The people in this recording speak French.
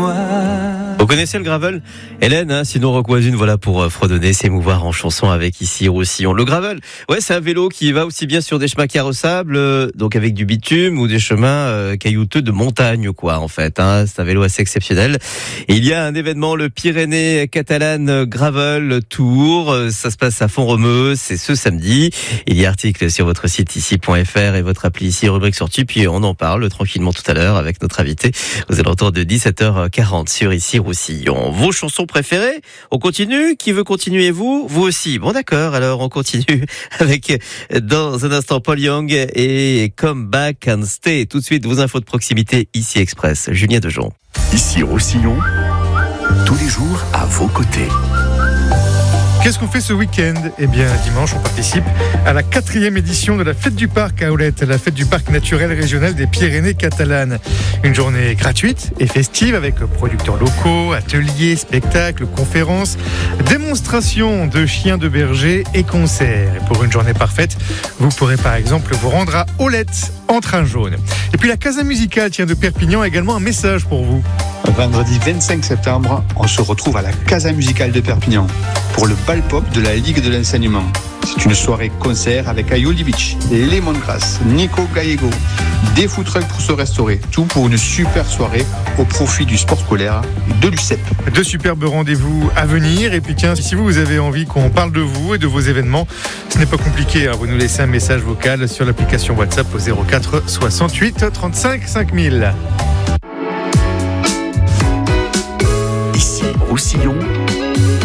Vous connaissez le gravel, Hélène, hein, sinon Rock Voisine, voilà pour fredonner, s'émouvoir en chanson avec ici Roussillon. Le gravel, ouais, c'est un vélo qui va aussi bien sur des chemins carrossables, donc avec du bitume, ou des chemins caillouteux de montagne, quoi, en fait. Hein, c'est un vélo assez exceptionnel. Et il y a un événement, le Pyrénées Catalane Gravel Tour. Ça se passe à Font-Romeu, c'est ce samedi. Il y a article sur votre site ici.fr et votre appli ici, rubrique sortie. Puis on en parle tranquillement tout à l'heure avec notre invité aux alentours de 17h40 sur ici Roussillon. Vos chansons préférées, on continue. Qui veut continuer, vous aussi. Bon d'accord, alors on continue avec dans un instant Paul Young et Come Back and Stay. Tout de suite vos infos de proximité ici Express. Julien Dejon. Ici Roussillon, tous les jours à vos côtés. Qu'est-ce qu'on fait ce week-end ? Eh bien, dimanche, on participe à la 4e édition de la Fête du Parc à Aulette, la Fête du Parc naturel régional des Pyrénées catalanes. Une journée gratuite et festive avec producteurs locaux, ateliers, spectacles, conférences, démonstrations de chiens de berger et concerts. Et pour une journée parfaite, vous pourrez par exemple vous rendre à Aulette en train jaune. Et puis la Casa Musicale de Perpignan a également un message pour vous. Vendredi 25 septembre, on se retrouve à la Casa Musicale de Perpignan pour le bal pop de la Ligue de l'enseignement. C'est une soirée concert avec Ayoli Beach, Lemongrass, Nico Gallego, des food trucks pour se restaurer. Tout pour une super soirée au profit du sport scolaire de l'UCEP. De superbes rendez-vous à venir. Et puis tiens, si vous avez envie qu'on parle de vous et de vos événements, ce n'est pas compliqué. Vous nous laissez un message vocal sur l'application WhatsApp au 04 68 35 5000. Ici Roussillon,